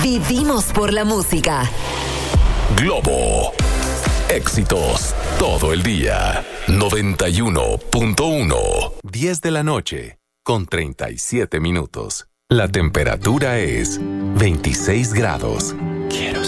Vivimos por la música. Globo. Éxitos todo el día. 91.1. 10 de la noche, con 37 minutos. La temperatura es 26 grados. Quiero